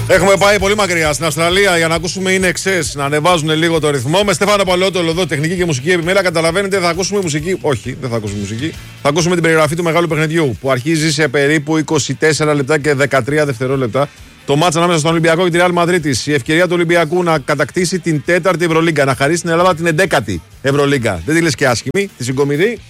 Έχουμε πάει πολύ μακριά στην Αυστραλία για να ακούσουμε είναι εξές, να ανεβάζουν λίγο το ρυθμό. Με Στέφανο Παλαιότολο εδώ, τεχνική και μουσική επιμέλεια. Καταλαβαίνετε, θα ακούσουμε μουσική. Όχι, δεν θα ακούσουμε μουσική. Θα ακούσουμε την περιγραφή του μεγάλου παιχνιδιού που αρχίζει σε περίπου 24 λεπτά και 13 δευτερόλεπτα. Το μάτς ανάμεσα στον Ολυμπιακό και τη Real Madrid. Η ευκαιρία του Ολυμπιακού να κατακτήσει την 4η Ευρωλίγκα, να χαρίσει στην Ελλάδα την 11η Ευρωλίγκα. Δεν τη λες και άσχημη, τη συγκομιδή.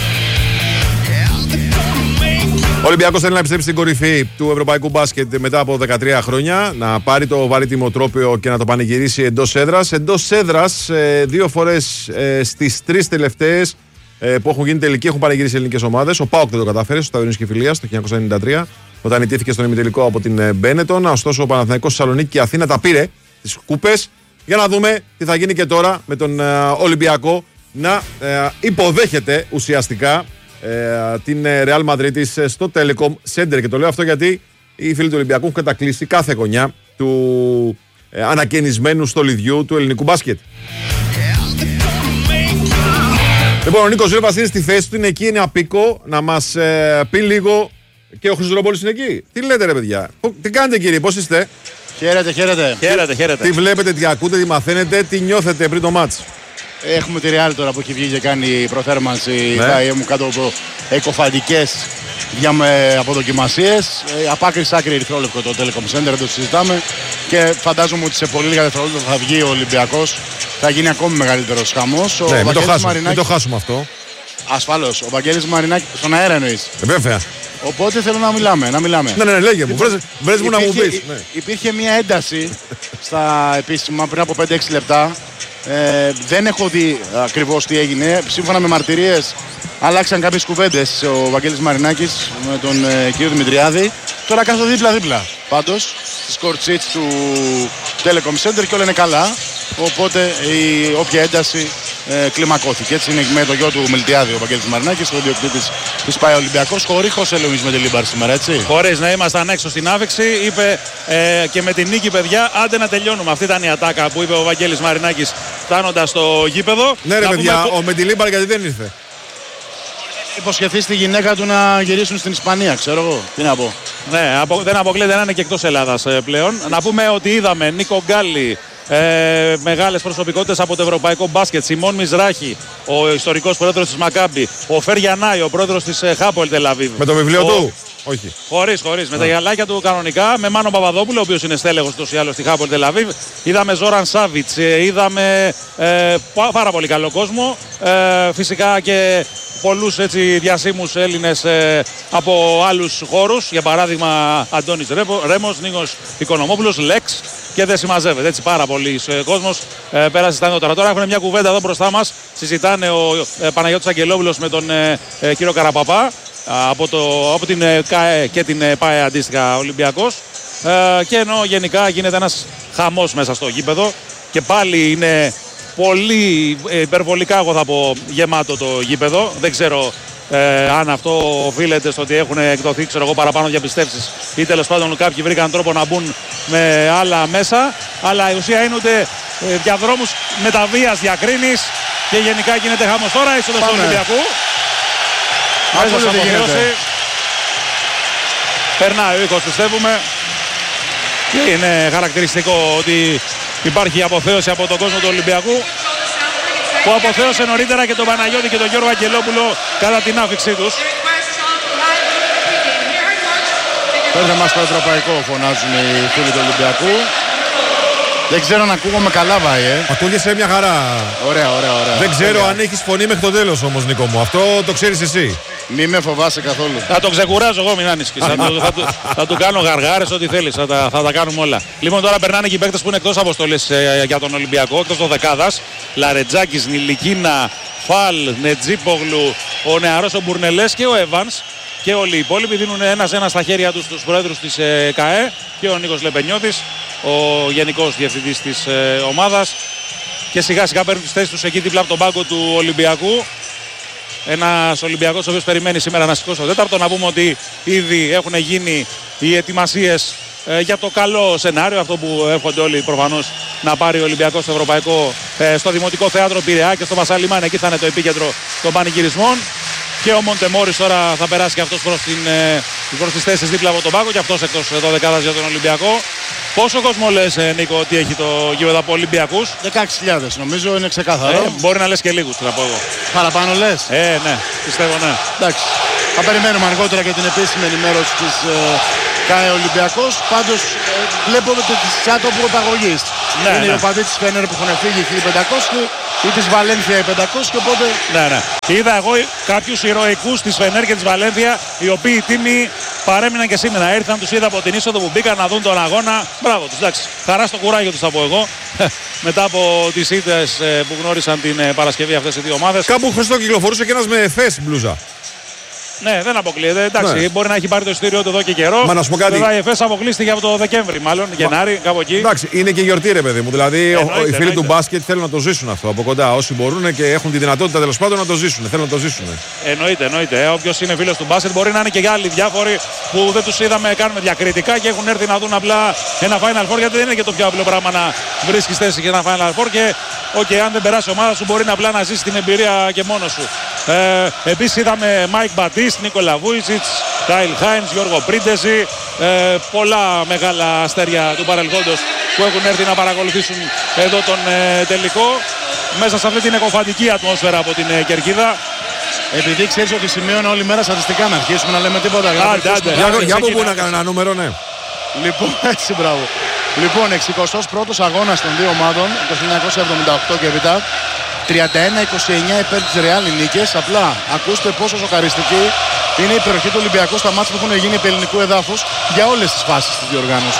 Ο Ολυμπιακός θέλει να επιστρέψει στην κορυφή του ευρωπαϊκού μπάσκετ μετά από 13 χρόνια, να πάρει το βαρύτιμο τρόπαιο και να το πανηγυρίσει εντός έδρας. Εντός έδρας, 2 φορές στις 3 τελευταίες που έχουν γίνει τελικοί έχουν πανηγυρίσει ελληνικές ομάδες. Ο ΠΑΟΚ δεν το κατάφερε στο Ταυρίνης Κηφιλίας το 1993, όταν ιτήθηκε στον ημιτελικό από την Μπένετον. Ωστόσο, ο Παναθηναϊκός Θεσσαλονίκη και Αθήνα τα πήρε τις κούπες. Για να δούμε τι θα γίνει και τώρα με τον Ολυμπιακό να υποδέχεται ουσιαστικά την Real Madrid στο Telecom Center. Και το λέω αυτό γιατί οι φίλοι του Ολυμπιακού έχουν κατακλείσει κάθε γωνιά του ανακαινισμένου στολιδιού του ελληνικού μπάσκετ. Λοιπόν, ο Νίκος Ζήλβας είναι στη θέση του, είναι εκεί, είναι απίκο. Να μας πει λίγο. Και ο Χρυστολοπόλης είναι εκεί. Τι λέτε, ρε παιδιά, τι κάνετε, κύριε, πώς είστε? Χαίρετε. Τι βλέπετε, τι ακούτε, τι μαθαίνετε, τι νιώθετε πριν το μάτς? Έχουμε τη Real τώρα που έχει βγει και κάνει προθέρμανση. Θα μου κάτω από εκοφαντικές αποδοκιμασίες. Από άκρη σ' άκρη ερυθρόλευκο το Telecom Center, δεν το συζητάμε. Και φαντάζομαι ότι σε πολύ λίγα δευτερόλεπτα θα βγει ο Ολυμπιακός. Θα γίνει ακόμη μεγαλύτερος χαμός. Ναι, μην το χάσουμε αυτό. Ασφαλώς. Ο Βαγγέλης Μαρινάκης στον αέρα εννοείς? Βέβαια. Οπότε θέλω να μιλάμε. Ναι, λέγε μου. Βρες μου να μου πεις. Υπήρχε μια ένταση στα επίσημα πριν από 5-6 λεπτά. Δεν έχω δει ακριβώς τι έγινε. Σύμφωνα με μαρτυρίες αλλάξαν κάποιες κουβέντες ο Βαγγέλης Μαρινάκης με τον κύριο Δημητριάδη. Τώρα κάθονται δίπλα-δίπλα. Πάντως στις κορτσίτς του Telecom Center και όλα είναι καλά. Οπότε η όποια ένταση κλιμακώθηκε. Έτσι είναι με το γιο του Μιλτιάδη ο Βαγγέλης Μαρινάκης, ο διοκτήτης της ΠΑΕ Ολυμπιακός. Χωρίς Χωσέ Λουίς με τη Λίμπαρ σήμερα, έτσι. Χωρίς να ήμασταν έξω στην άφηξη, είπε και με την νίκη, παιδιά, άντε να τελειώνουμε. Αυτή ήταν η ατάκα που είπε ο Βαγγέλης Μαρινάκης φτάνοντας στο γήπεδο. Ναι, ρε παιδιά, ο Μεντιλίμπαρ γιατί δεν ήρθε? Υποσχεθεί στη γυναίκα του να γυρίσουν στην Ισπανία, ξέρω εγώ. Τι να πω. Ναι, δεν αποκλείεται να είναι και εκτός Ελλάδας πλέον. Να πούμε ότι είδαμε Νίκο Γκάλι, μεγάλες προσωπικότητες από το ευρωπαϊκό μπάσκετ. Σιμών Μιζράχη, ο ιστορικός πρόεδρος της Μακάμπι. Ο Φέρ Γιαννάη, ο πρόεδρος της Χάπολ Τελαβίβ. Με το βιβλίο του? Όχι. Χωρίς. Με τα γυαλάκια του κανονικά. Με Μάνο Παπαδόπουλο, ο οποίος είναι στέλεχος ούτως ή άλλως στη Χάπολ Τελαβίβ. Είδαμε Ζόραν Σάβιτς. Είδαμε πάρα πολύ καλό κόσμο. Φυσικά και πολλούς έτσι διασύμους Έλληνες από άλλους χώρους. Για παράδειγμα Αντώνης Ρέμος, Νίκος Οικονομόπουλος, Λέξ. Και δεν συμμαζεύεται. Έτσι πάρα πολλοί κόσμος πέρασε στα νεότερα. Τώρα έχουν μια κουβέντα εδώ μπροστά μας. Συζητάνε ο Παναγιώτης Αγγελόπουλος με τον κύριο Καραπαπά από την ΚΑΕ και την ΠΑΕ αντίστοιχα Ολυμπιακός. Και ενώ γενικά γίνεται ένας χαμός μέσα στο γήπεδο και πάλι είναι πολύ υπερβολικά, εγώ θα πω, γεμάτο το γήπεδο. Δεν ξέρω αν αυτό οφείλεται στο ότι έχουν εκδοθεί, ξέρω εγώ, παραπάνω διαπιστεύσεις ή τέλος πάντων κάποιοι βρήκαν τρόπο να μπουν με άλλα μέσα. Αλλά η ουσία είναι ότι διαδρόμους μεταβίας διακρίνεις και γενικά γίνεται χαμός. Τώρα είσοδος του Ολυμπιακού. Μέσα στην αποθέωση. Περνάει ο ήχος, πιστεύουμε. Και είναι χαρακτηριστικό ότι υπάρχει αποθέωση από τον κόσμο του Ολυμπιακού, που αποθέωσε νωρίτερα και τον Παναγιώτη και τον Γιώργο Αγγελόπουλο κατά την άφηξή τους. Πέρτε μας στο ευρωπαϊκό, φωνάζουν οι φίλοι του Ολυμπιακού. Δεν ξέρω αν ακούγομαι καλά, Βάη. Ακούγεσαι μια χαρά. Ωραία. Δεν ξέρω αν έχεις φωνή μέχρι το τέλος όμως, Νίκο μου. Αυτό το ξέρεις εσύ. Μη με φοβάσαι καθόλου. Θα το ξεκουράζω εγώ, μην άνησυχες. Θα του κάνω γαργάρες, ό,τι θέλεις. Θα τα κάνουμε όλα. Λοιπόν, τώρα περνάνε και οι παίκτες που είναι εκτός αποστολής για τον Ολυμπιακό, εκτός των δεκάδας. Λαρετζάκης, Νιλικίνα, Φαλ, Νετζίπογλου, ο νεαρός ο Μπουρνελές και ο Εύανς. Και όλοι οι υπόλοιποι δίνουν ένα-ένα στα χέρια τους τους πρόεδρους της ΚΑΕ και ο Νίκος Λεπενιώτης, ο γενικός διευθυντής της ομάδας. Και σιγά σιγά παίρνουν τις θέσεις τους εκεί δίπλα από τον πάγκο του Ολυμπιακού. Ένας Ολυμπιακός ο οποίος περιμένει σήμερα να σηκώσει το τέταρτο. Να πούμε ότι ήδη έχουν γίνει οι ετοιμασίες για το καλό σενάριο, αυτό που έρχονται όλοι προφανώς να πάρει ο Ολυμπιακός στο Ευρωπαϊκό, στο Δημοτικό Θέατρο Πειραιά και στο Βασάλιμαν. Εκεί θα είναι το επίκεντρο των πανηγυρισμών. Και ο Μοντεμόρης τώρα θα περάσει και αυτός προς τις θέσεις δίπλα από τον πάγκο και αυτός εκτός 12 για τον Ολυμπιακό. Πόσο κόσμο λες, Νίκο, ότι έχει το γήπεδο από Ολυμπιακούς? 16.000 νομίζω, είναι ξεκάθαρο. Μπορεί να λες και λίγους, θα πω εγώ. Παραπάνω λες? Ναι, πιστεύω ναι. Εντάξει. Θα περιμένουμε αργότερα και την επίσημη ενημέρωση της ΚΑΕ Ολυμπιακός. Πάντως βλέπω τη άτομο προπαγωγής. Ναι, είναι οι οπαδοί της Φενέρ που έχουν φύγει 1500 ή της Βαλένθια οι 500 και οπότε... Ναι. Είδα εγώ κάποιους ηρωικούς της Φενέρ και της Βαλένθια, οι οποίοι οι τίμοι παρέμειναν και σήμερα. Ήρθαν, τους είδα από την είσοδο που μπήκαν να δουν τον αγώνα. Μπράβο τους, εντάξει. Χαρά στο κουράγιο τους θα πω εγώ. Μετά από τις ήττες που γνώρισαν την Παρασκευή αυτές οι δύο ομάδες. Κάπου Χριστό κυκλοφορούσε και ένας με εφές μπλούζα. Ναι, δεν αποκλείεται. Εντάξει, ναι. Μπορεί να έχει πάρει το ειστήριό του εδώ και καιρό. Μα να σου πω κάτι. Βέβαια η ΕΦΕΣ αποκλείστηκε από το Δεκέμβρη, μάλλον Γενάρη, κάπου εκεί. Εντάξει, είναι και γιορτή, ρε παιδί μου. Δηλαδή, οι φίλοι του μπάσκετ θέλουν να το ζήσουν αυτό από κοντά. Όσοι μπορούν και έχουν τη δυνατότητα τέλος πάντων να το ζήσουν. Θέλουν να το ζήσουν. Εννοείται. Όποιος είναι φίλος του μπάσκετ, μπορεί να είναι και για άλλοι διάφοροι που δεν τους είδαμε, κάνουμε διακριτικά και έχουν έρθει να δουν απλά ένα Final Four. Γιατί δεν είναι και το πιο απλό πράγμα να βρίσκεις θέση για ένα Final Four. Και αν δεν περάσει η ομάδα σου, μπορεί απλά να ζήσει την εμπειρία και μόνος σου. Επίσης είδαμε Μάικ Μπατίστ, Νίκολα Βούιτσιτς, Κάιλ Χάινς, Γιώργο Πρίντεζη. Πολλά μεγάλα αστέρια του παρελθόντος που έχουν έρθει να παρακολουθήσουν εδώ τον τελικό. Μέσα σε αυτή την εκοφαντική ατμόσφαιρα από την κερκίδα. Επειδή ξέρεις ότι σημείωνα όλη μέρα στατιστικά, να αρχίσουμε να λέμε τίποτα. Για από πού να κάνω ένα νούμερο, ναι. Λοιπόν, έτσι μπράβο. Λοιπόν, 61ος αγώνας των δύο ομάδων το 1978 και έπειτα. 31-29 υπέρ της Ρεάλ οι νίκες. Απλά ακούστε πόσο σοκαριστική είναι η περιοχή του Ολυμπιακού στα μάτς που έχουν γίνει επί ελληνικού εδάφους για όλες τις φάσεις της διοργάνωσης.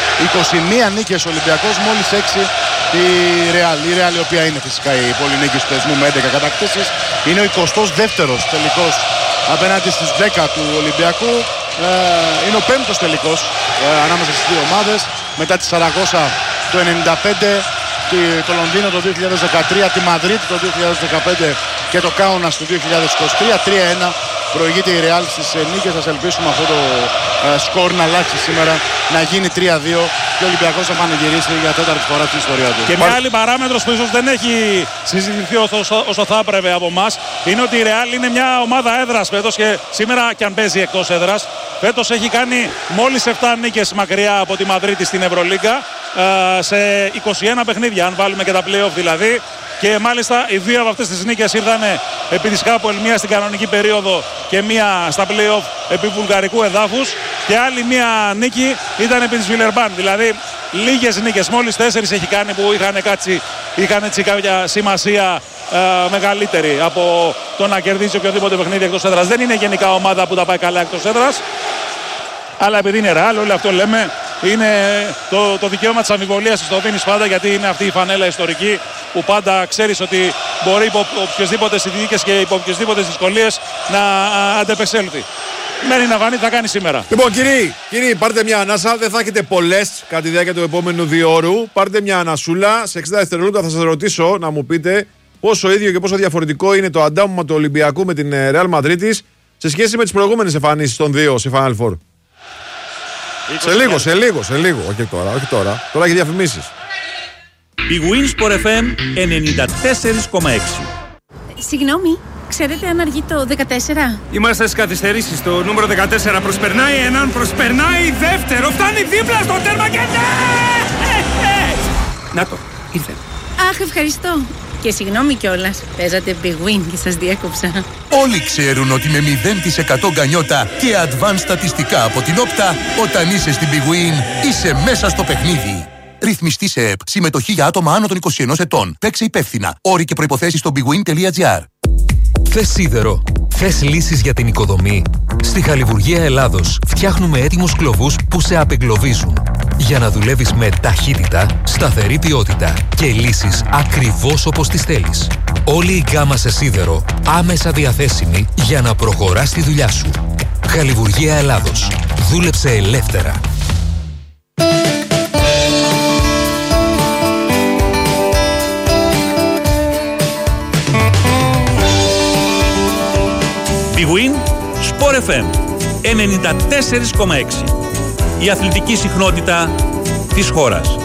21 νίκες ο Ολυμπιακός, μόλις 6 η Ρεάλ. Η Ρεάλ, η οποία είναι φυσικά η πολυνίκη του θεσμού με 11 κατακτήσεις, είναι ο 22ος τελικός απέναντι στις 10 του Ολυμπιακού. Είναι ο 5ος τελικός ανάμεσα στις δύο ομάδες, μετά τη Σαραγώσα το 1995, το Λονδίνο το 2013, τη Μαδρίτη το 2015 και το Κάουνας το 2023. 3-1 προηγείται η Ρεάλ στις νίκες. Ας ελπίσουμε αυτό το σκορ να αλλάξει σήμερα, να γίνει 3-2 και ο Ολυμπιακός θα πανηγυρίσει για τέταρτη φορά στην ιστορία του. Και μια άλλη παράμετρος που ίσως δεν έχει συζητηθεί όσο θα έπρεπε από εμάς είναι ότι η Ρεάλ είναι μια ομάδα έδρας φέτος και σήμερα και αν παίζει εκτός έδρας. Φέτος έχει κάνει μόλις 7 νίκες μακριά από τη Μαδρίτη στην Ευρωλίγκα σε 21 παιχνίδια, αν βάλουμε και τα play-off δηλαδή. Και μάλιστα οι δύο από αυτές τις νίκες ήρθαν επί της Χάπολ, μία στην κανονική περίοδο και μία στα play-off επί βουλγαρικού εδάφους. Και άλλη μία νίκη ήταν επί της Βιλερμπάν. Δηλαδή λίγες νίκες, μόλις 4 έχει κάνει που είχαν έτσι κάποια σημασία μεγαλύτερη από το να κερδίσει οποιοδήποτε παιχνίδι εκτός έδρας. Δεν είναι γενικά ομάδα που τα πάει καλά εκτός έδρας. Αλλά επειδή είναι Ρεάλ, όλο αυτό λέμε, είναι το δικαίωμα της αμφιβολίας της το δίνεις πάντα, γιατί είναι αυτή η φανέλα ιστορική που πάντα ξέρεις ότι μπορεί υπό οποιοσδήποτε συνθήκες και υπό οποιοσδήποτε δυσκολίες να αντεπεξέλθει. Μένει να φανεί τι θα κάνει σήμερα. Λοιπόν, κύριοι, πάρτε μια ανάσα. Δεν θα έχετε πολλές κατά τη διάρκεια του επόμενου 2 ώρου. Πάρτε μια ανασούλα. Σε 60 δευτερόλεπτα θα σας ρωτήσω να μου πείτε πόσο ίδιο και πόσο διαφορετικό είναι το αντάμωμα του Ολυμπιακού με την Real Madrid σε σχέση με τις προηγούμενες εμφανίσεις των δύο σε Final Four. Σε λίγο. Όχι τώρα. Τώρα έχει διαφημίσεις. Η Winsport FM 94,6. Συγγνώμη, ξέρετε αν αργεί το 14? Είμαστε στις καθυστερήσεις. Το νούμερο 14 προσπερνάει έναν, προσπερνάει δεύτερο. Φτάνει δίπλα στο τέρμα και ναι! Να το, ήρθε. Αχ, ευχαριστώ. Και συγγνώμη κιόλας, παίζατε Big Win και σας διέκοψα. Όλοι ξέρουν ότι με 0% γκανιότα και advanced στατιστικά από την Όπτα, όταν είσαι στην Big Win, είσαι μέσα στο παιχνίδι. Ρυθμιστή σε ΕΠ. Συμμετοχή για άτομα άνω των 21 ετών. Παίξε υπεύθυνα. Όροι και προϋποθέσεις στο bigwin.gr. Θες σίδερο? Θες λύσεις για την οικοδομή? Στη Χαλιβουργία Ελλάδος φτιάχνουμε έτοιμους κλωβούς που σε απεγκλωβίζουν. Για να δουλεύεις με ταχύτητα, σταθερή ποιότητα και λύσεις ακριβώς όπως τις θέλεις. Όλη η γκάμα σε σίδερο άμεσα διαθέσιμη για να προχωράς τη δουλειά σου. Χαλιβουργία Ελλάδος. Δούλεψε ελεύθερα. Big Win, Sport FM 94,6. Η αθλητική συχνότητα της χώρας.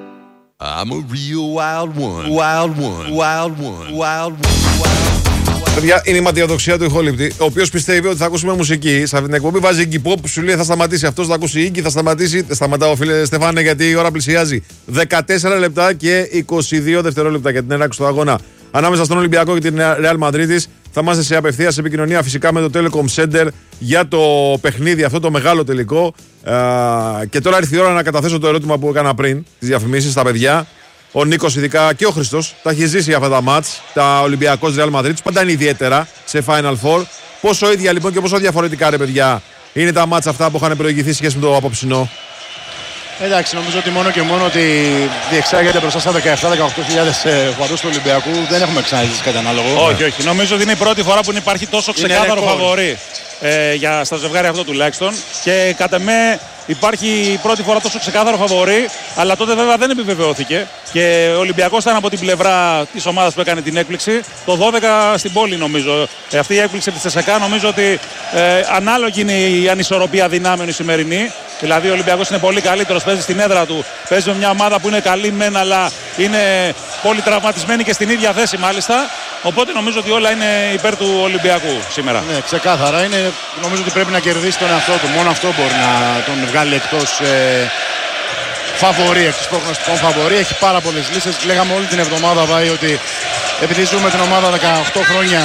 I'm a real wild one. Wild one. Wild one. Wild one. Παιδιά, είναι η ματιοδοξία του ηχολήπτη, ο οποίος πιστεύει ότι θα ακούσουμε μουσική. Σε αυτή την εκπομπή βάζει Iggy Pop που σου λέει θα σταματήσει αυτός, θα ακούσει Iggy, θα σταματήσει. Σταματάω, φίλε Στεφάνε, γιατί η ώρα πλησιάζει. 14 λεπτά και 22 δευτερόλεπτα για την έναρξη του αγώνα ανάμεσα στον Ολυμπιακό και την Real Madrid. Θα είμαστε σε απευθείας επικοινωνία φυσικά με το Telecom Center για το παιχνίδι, αυτό το μεγάλο τελικό. Και τώρα ήρθε η ώρα να καταθέσω το ερώτημα που έκανα πριν, τις διαφημίσεις στα παιδιά. Ο Νίκος, ειδικά και ο Χριστός, τα έχει ζήσει αυτά τα μάτς, τα Ολυμπιακός Real Madrid, πάντα είναι ιδιαίτερα σε Final Four. Πόσο ίδια λοιπόν και πόσο διαφορετικά, ρε παιδιά, είναι τα μάτς αυτά που είχαν προηγηθεί σχέση με το απόψινό? Εντάξει, νομίζω ότι μόνο και μόνο ότι διεξάγεται μπροστά στα 17-18.000 οπαδούς του Ολυμπιακού. Δεν έχουμε ξαναζήσει κάτι ανάλογο. Όχι. Νομίζω ότι είναι η πρώτη φορά που υπάρχει τόσο ξεκάθαρο φαβορί στα ζευγάρια αυτό τουλάχιστον. Και κατά με υπάρχει η πρώτη φορά τόσο ξεκάθαρο φαβορί, αλλά τότε βέβαια δεν επιβεβαιώθηκε. Και ο Ολυμπιακός ήταν από την πλευρά της ομάδας που έκανε την έκπληξη. Το 12 στην πόλη νομίζω. Αυτή η έκπληξη της ΕΣΕΚΑ νομίζω ότι ανάλογη είναι η ανισορροπία δυνάμεων η σημερινή. Δηλαδή ο Ολυμπιακός είναι πολύ καλύτερος, παίζει στην έδρα του, παίζει με μια ομάδα που είναι καλή μεν, αλλά είναι πολύ τραυματισμένη και στην ίδια θέση μάλιστα. Οπότε νομίζω ότι όλα είναι υπέρ του Ολυμπιακού σήμερα. Ναι, ξεκάθαρα. Νομίζω ότι πρέπει να κερδίσει τον εαυτό του. Μόνο αυτό μπορεί να τον βγάλει εκτός φαβορί, εκτός προγνωστικών φαβορί. Έχει πάρα πολλές λύσεις. Λέγαμε όλη την εβδομάδα, Βάη, ότι επειδή ζούμε την ομάδα 18 χρόνια,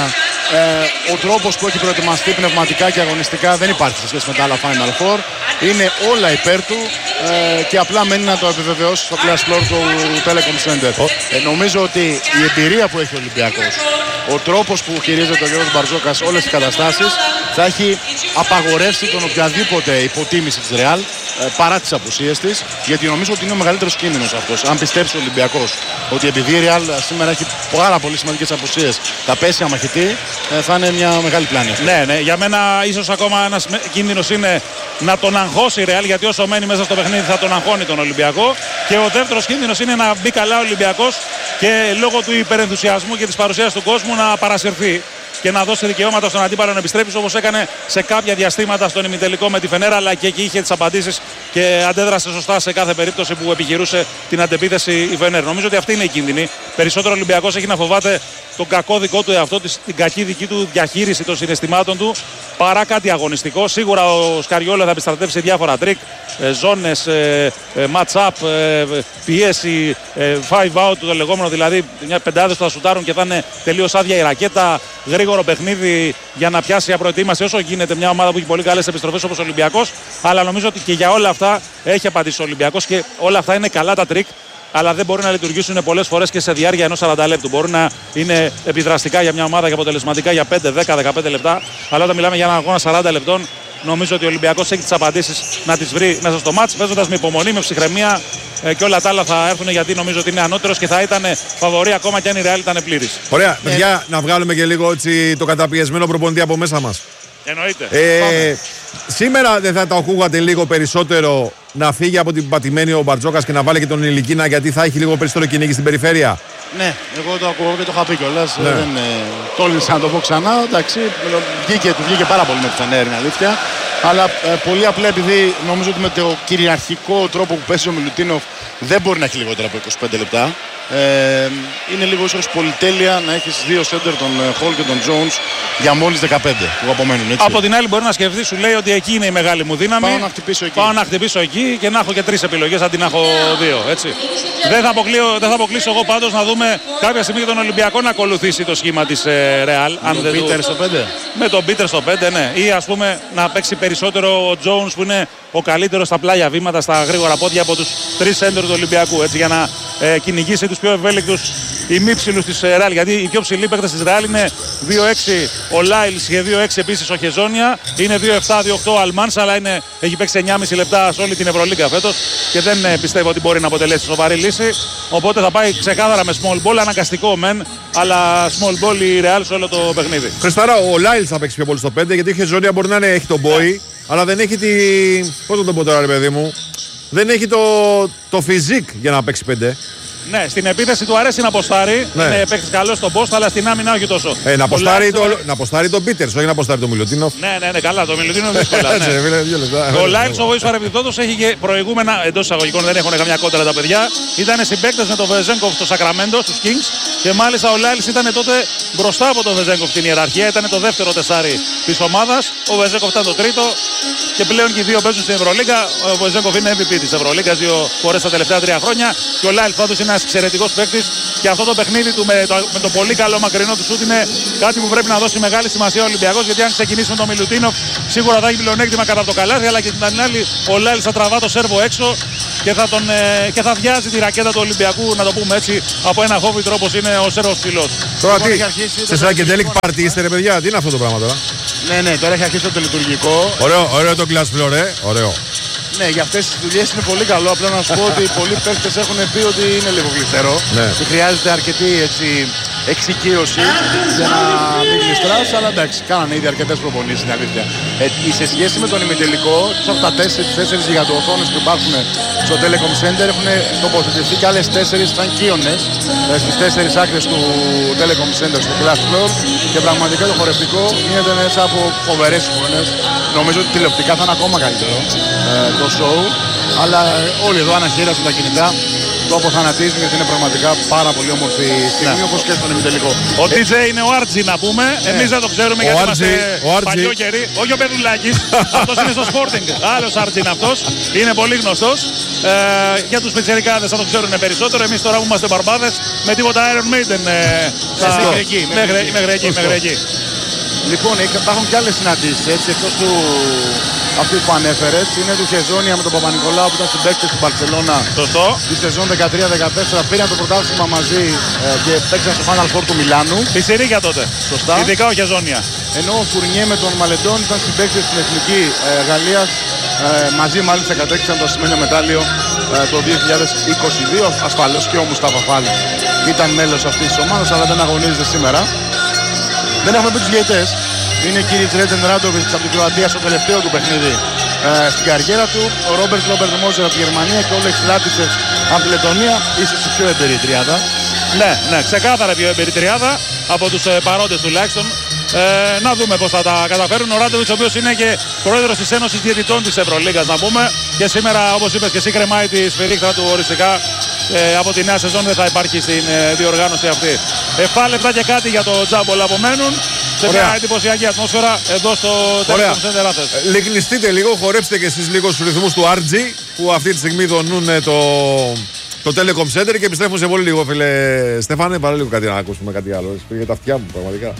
ο τρόπος που έχει προετοιμαστεί πνευματικά και αγωνιστικά δεν υπάρχει σε σχέση με τα άλλα Final Four. Είναι όλα υπέρ του και απλά μένει να το επιβεβαιώσει στο class floor του Telecom Center. Νομίζω ότι η εμπειρία που έχει ο Ολυμπιακός, ο τρόπος που χειρίζεται ο Γιώργος Μπαρτζόκας όλες τις καταστάσεις, θα έχει απαγορεύσει τον οποιαδήποτε υποτίμηση της Real παρά τις απουσίες της, γιατί νομίζω ότι είναι ο μεγαλύτερος κίνδυνος αυτός. Αν πιστέψει ο Ολυμπιακός ότι επειδή η Real σήμερα έχει πάρα πολύ σημαντικές απουσίες, τα πέσει αμαχητή, θα είναι μια μεγάλη πλάνη. Ναι, για μένα ίσως ακόμα ένας κίνδυνος είναι να τον αγχώσει η Real, γιατί όσο μένει μέσα στο παιχνίδι θα τον αγχώνει τον Ολυμπιακό. Και ο δεύτερος κίνδυνος είναι να μπει καλά ο Ολυμπιακός και λόγω του υπερενθουσιασμού και της παρουσίας του κόσμου να παρασυρθεί και να δώσει δικαιώματα στον αντίπαλο να επιστρέψει, όπως έκανε σε κάποια διαστήματα στον ημιτελικό με τη Φενέρα, αλλά και εκεί είχε τις απαντήσεις και αντέδρασε σωστά σε κάθε περίπτωση που επιχειρούσε την αντεπίθεση η Φενέρα. Νομίζω ότι αυτή είναι η κίνδυνη. Περισσότερο ο Ολυμπιακός έχει να φοβάται τον κακό δικό του εαυτό, την κακή δική του διαχείριση των συναισθημάτων του, παρά κάτι αγωνιστικό. Σίγουρα ο Σκαριόλα θα επιστρατεύσει διάφορα τρίκ, ζώνες, match-up, πιέση, 5-out το λεγόμενο, δηλαδή μια πεντάδες που θα σουτάρουν και θα είναι τελείως άδεια η ρακέτα, γρήγορο παιχνίδι για να πιάσει απροετοίμαση όσο γίνεται μια ομάδα που έχει πολύ καλές επιστροφές όπως ο Ολυμπιακός. Αλλά νομίζω ότι και για όλα αυτά έχει απαντήσει ο Ολυμπιακός και όλα αυτά είναι καλά τα τρίκ. Αλλά δεν μπορεί να λειτουργήσουν πολλές φορές και σε διάρκεια ενός 40 λεπτού. Μπορεί να είναι επιδραστικά για μια ομάδα και αποτελεσματικά για 5, 10, 15 λεπτά. Αλλά όταν μιλάμε για ένα αγώνα 40 λεπτών, νομίζω ότι ο Ολυμπιακός έχει τις απαντήσεις να τις βρει μέσα στο μάτς, παίζοντας με υπομονή, με ψυχραιμία και όλα τα άλλα θα έρθουν, γιατί νομίζω ότι είναι ανώτερος και θα ήταν φαβορί ακόμα και αν η Real ήταν πλήρης. Ωραία, παιδιά, να βγάλουμε και λίγο έτσι το καταπιεσμένο προπονητή από μέσα μας. Εννοείται. Σήμερα δεν θα το ακούγατε λίγο περισσότερο να φύγει από την πατημένη ο Μπαρτζόκας και να βάλει και τον Ηλικίνα, γιατί θα έχει λίγο περισσότερο κυνήγι στην περιφέρεια? Ναι, εγώ το ακούω και το είχα πει κιόλας. Ναι. Δεν τόλμησα να το πω ξανά. Εντάξει, του βγήκε πάρα πολύ με τη Φενέρ, είναι αλήθεια. Αλλά πολύ απλά επειδή νομίζω ότι με το κυριαρχικό τρόπο που παίζει ο Μιλουτίνοφ δεν μπορεί να έχει λιγότερα από 25 λεπτά. Είναι λίγο ίσως πολυτέλεια να έχεις δύο σέντερ, τον Χολ και τον Jones, για μόλις 15 που απομένουν. Έτσι. Από την άλλη μπορεί να σκεφτεί, σου λέει ότι εκεί είναι η μεγάλη μου δύναμη. Πάω να χτυπήσω εκεί και να έχω και 3 επιλογές αντί να έχω 2. Έτσι. Δεν θα αποκλείσω εγώ πάντως να δούμε κάποια στιγμή τον Ολυμπιακό να ακολουθήσει το σχήμα της Real. Με τον Πίτερ στο 5. Με τον Πίτερ στο 5, ναι. Ή ας πούμε να παίξει περισσότερο ο Jones που είναι ο καλύτερος στα πλάγια βήματα, στα γρήγορα πόδια από τους 3 σέντερ του Ολυμπιακού. Έτσι, για να κυνηγήσει τους πιο ευέλικτους ημίψιλους της Real. Γιατί οι πιο ψηλοί παίκτες της Real είναι 2-6 ο Λάιλς και 2-6 επίσης ο Χεζόνια. Είναι 2-7-2-8 ο Αλμάνσα, αλλά έχει παίξει 9,5 λεπτά σε όλη την Ευρωλίγκα φέτος και δεν πιστεύω ότι μπορεί να αποτελέσει σοβαρή λύση. Οπότε θα πάει ξεκάθαρα με small ball, αναγκαστικό μεν, αλλά small ball η Real σε όλο το παιχνίδι. Χριστάρα, ο Λάιλς θα παίξει πιο πολύ στο 5, γιατί η Χεζόνια μπορεί να έχει τον Μπόι, αλλά δεν έχει τη. Πώς θα το πω τώρα, ρε παιδί μου, δεν έχει το φιζικ για να παίξει 5. Ναι, στην επίθεση του αρέσει να αποστάρει. Ναι. Είναι παίκτης καλός στον post, αλλά στην άμυνα όχι τόσο. Να αποστάρει τον Πίτερς, όχι να αποστάρει τον Μιλουτίνοφ. Ναι, καλά, το Μιλουτίνοφ δύσκολα. Ναι. Ο Λάιλς ο Βοής παρεμπιπτόντως έχει και προηγούμενα, εντός εισαγωγικών δεν έχουν καμιά κόντρα τα παιδιά. Ήταν συμπαίκτες με τον Βεζένκοφ στο Σακραμέντο, στους Kings. Και μάλιστα ο Λάιλς ήταν τότε μπροστά από τον Βεζένκοφ στην ιεραρχία. Ήταν το δεύτερο τεσάρι της ομάδας. Ο Βεζένκοφ ήταν το τρίτο. Και πλέον και οι δύο παίζουν στην Ευρωλίγκα. Ο Βεζένκοφ είναι MVP της Ευρωλίγκας 2 φορές τα τελευταία 3 χρόνια. Και ο Λάιλς πάντως είναι ένας εξαιρετικός παίκτης. Και αυτό το παιχνίδι του με το πολύ καλό μακρινό του σούτ είναι κάτι που πρέπει να δώσει μεγάλη σημασία ο Ολυμπιακός. Γιατί αν ξεκινήσει με τον Μιλουτίνοφ, σίγουρα θα έχει πλεονέκτημα κατά το καλάθι. Αλλά και την άλλη, ο Λάιλς θα τραβά το σέρβο έξω και θα βιάζει τη ρακέτα του Ολυμπιακού, να το πούμε έτσι, από ένα χόβιτ όπως είναι ο σέρβος ψηλός. Τώρα τι, σε psychedelic party είστε ρε παιδιά, τι είναι αυτό το πράγμα τώρα? Ναι, τώρα έχει αρχίσει το λειτουργικό. Ωραίο το glass floor, ωραίο. Ναι, για αυτές τις δουλειές είναι πολύ καλό. Απλά να σου πω ότι πολλοί παίκτες έχουν πει ότι είναι λίγο γλιστερό. Ναι. Και χρειάζεται αρκετή εξοικείωση για να μην γλιστράς. Αλλά εντάξει, κάνανε ήδη αρκετές προπονήσεις, είναι αλήθεια. Σε σχέση με τον ημιτελικό, από τα 4 γιγαντοοθόνες που υπάρχουν στο Telecom Center έχουν τοποθετηθεί και άλλες 4 σαν κύονες στις 4 άκρες του Telecom Center στο Glass Floor. Και πραγματικά το χορευτικό γίνεται μέσα από φοβερές εικόνες. Νομίζω ότι τηλεοπτικά θα είναι ακόμα καλύτερο το show, αλλά όλοι εδώ αναχείρασαν τα κινητά, το αποθανατίζουν γιατί είναι πραγματικά πάρα πολύ όμορφη στιγμή, όπως και στον ημιτελικό. Ο DJ είναι ο Άρτζι να πούμε, εμείς δεν το ξέρουμε γιατί είμαστε παλιόκαιροι. Όχι ο Παιδουλάκης, αυτός είναι στο Sporting, άλλος Άρτζι είναι αυτός, είναι πολύ γνωστός. Για τους πιτσιρικάδες θα το ξέρουν περισσότερο, εμείς τώρα που είμαστε μπαρμπάδες με τίποτα Iron Maiden μέχρι εκεί. Λοιπόν, υπάρχουν και άλλες συναντήσεις, έτσι, εκτός του αυτή που ανέφερες. Είναι του Χεζόνια με τον Παπα-Νικολάου που ήταν συμπαίκτες στην Μπαρσελόνα. Σωστό. Τη σεζόν 13-14 πήραν το πρωτάθλημα μαζί και παίξαν στο Final Four του Μιλάνου. Πιτσιρίκια τότε. Σωστά. Ειδικά ο Χεζόνια. Ενώ ο Φουρνιέ με τον Μαλεντών ήταν συμπαίκτες στην Εθνική Γαλλίας. Μαζί μάλιστα κατέκτησαν το ασημένιο μετάλλιο το 2022. Ασφαλώς και ο Μουστάφα Φάλ ήταν μέλος αυτής της ομάδας, αλλά δεν αγωνίζεται σήμερα. Δεν έχουμε πει τους γεητές. Είναι ο κύριος Ρέτζεν Ράντοβιτς από την Κροατία στο τελευταίο του παιχνίδι στην καριέρα του. Ο Ρόμπερτ Μόζερ από τη Γερμανία και ο Λέξ Λάτισεφ από τη Λετωνία. Ίσως η πιο εμπειρή τριάδα. Ναι, ξεκάθαρα πιο εμπειρή τριάδα από τους παρόντες τουλάχιστον. Να δούμε πώς θα τα καταφέρουν. Ο Ράντοβιτς, ο οποίος είναι και πρόεδρος της Ένωσης Διαιτητών της Ευρωλίγκας, να πούμε. Και σήμερα, όπως είπες και εσύ, κρεμάει τη σφυρίχτρα του οριστικά. Από τη νέα σεζόν δεν θα υπάρχει στην διοργάνωση αυτή. 7 λεπτά και κάτι για το τζάμπολ απομένουν. Σε μια εντυπωσιακή ατμόσφαιρα εδώ στο Telecom Center Athens. Λιγνιστείτε λίγο, χορέψτε και εσείς λίγο στους ρυθμούς του RG που αυτή τη στιγμή δονούν το Telecom Center και επιστρέφουν σε πολύ λίγο, φίλε Στέφανε. Βάλε λίγο κάτι να ακούσουμε κάτι άλλο. Πήγε τα αυτιά μου πραγματικά.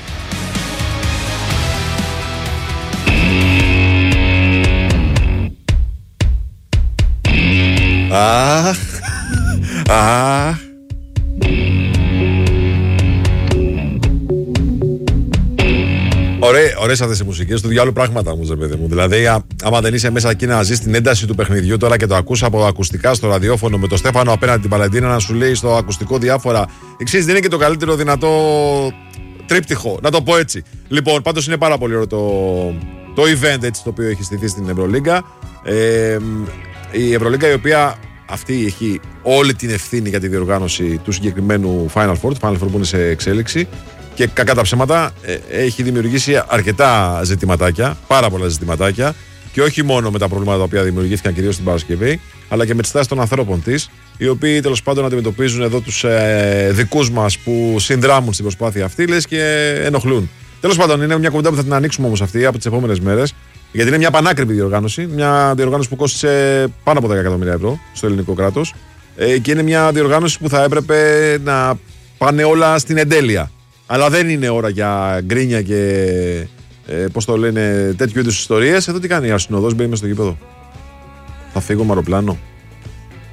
Ωραίες αυτές οι μουσικές, του διάλογου πράγματα όμως, ρε παιδί μου. Δηλαδή, άμα δεν είσαι μέσα εκεί να ζεις την ένταση του παιχνιδιού, τώρα και το ακούς από ακουστικά στο ραδιόφωνο με το Στέφανο απέναντι την Παλεντίνα να σου λέει στο ακουστικό διάφορα. Εξής, δεν είναι και το καλύτερο δυνατό τρίπτυχο, να το πω έτσι. Λοιπόν, πάντως είναι πάρα πολύ ωραίο το event έτσι, το οποίο έχει στηθεί στην Ευρωλίγκα. Η Ευρωλίγκα, η οποία αυτή έχει όλη την ευθύνη για τη διοργάνωση του συγκεκριμένου Final Four, του Final Four που είναι σε εξέλιξη. Και κακά τα ψέματα έχει δημιουργήσει αρκετά ζητηματάκια, πάρα πολλά ζητηματάκια, και όχι μόνο με τα προβλήματα τα οποία δημιουργήθηκαν κυρίως την Παρασκευή, αλλά και με τις τάσεις των ανθρώπων της, οι οποίοι τέλος πάντων αντιμετωπίζουν εδώ τους δικούς μας που συνδράμουν στην προσπάθεια αυτή, λες και ενοχλούν. Τέλος πάντων, είναι μια κουβέντα που θα την ανοίξουμε όμως αυτή από τις επόμενες μέρες, γιατί είναι μια πανάκριβη διοργάνωση, μια διοργάνωση που κόστησε πάνω από 10 εκατομμύρια ευρώ στο ελληνικό κράτος, και είναι μια διοργάνωση που θα έπρεπε να πάνε όλα στην εντέλεια. Αλλά δεν είναι ώρα για γκρίνια και πώς το λένε, τέτοιου είδους ιστορίες. Εδώ τι κάνει η Αρσινοδός, μπαίνει μες στο γήπεδο. Θα φύγω με αεροπλάνο.